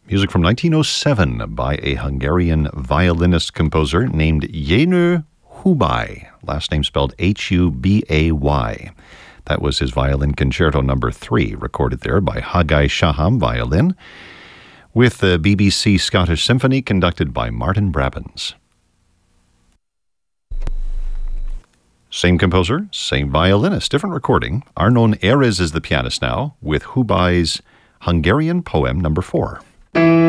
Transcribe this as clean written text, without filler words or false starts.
Music from 1907 by a Hungarian violinist-composer named Jenő Hubay, last name spelled Hubay. That was his Violin Concerto No. 3, recorded there by Haggai Shaham Violin, with the BBC Scottish Symphony conducted by Martin Brabants. Same composer, same violinist, different recording. Arnon Erez is the pianist now, with Hubay's Hungarian Poem No. 4.